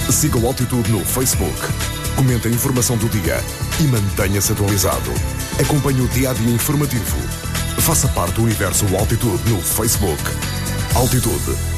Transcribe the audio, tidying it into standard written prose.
Siga o Altitude no Facebook. Comente a informação do dia e mantenha-se atualizado. Acompanhe o dia-a-dia informativo. Faça parte do universo Altitude no Facebook. Altitude.